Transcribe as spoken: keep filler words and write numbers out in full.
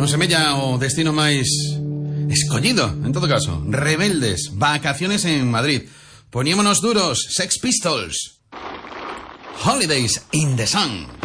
Non semella o destino máis escollido, en todo caso. Rebeldes, vacaciones en Madrid. Ponímonos duros, Sex Pistols. Holidays in the Sun.